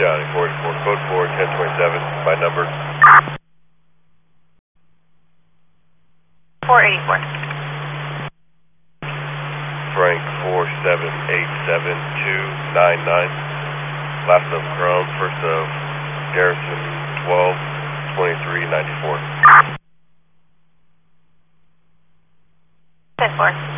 Johnny 44, code 4, 1027, by number. 484. Frank 4787299. Last of Chrome, first of Garrison 12, 2394. 10-4.